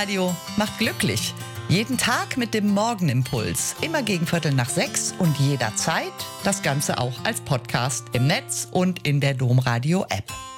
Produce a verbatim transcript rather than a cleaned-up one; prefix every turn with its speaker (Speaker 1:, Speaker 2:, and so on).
Speaker 1: Domradio macht glücklich. Jeden Tag mit dem Morgenimpuls. Immer gegen Viertel nach sechs und jederzeit. Das Ganze auch als Podcast im Netz und in der Domradio-App.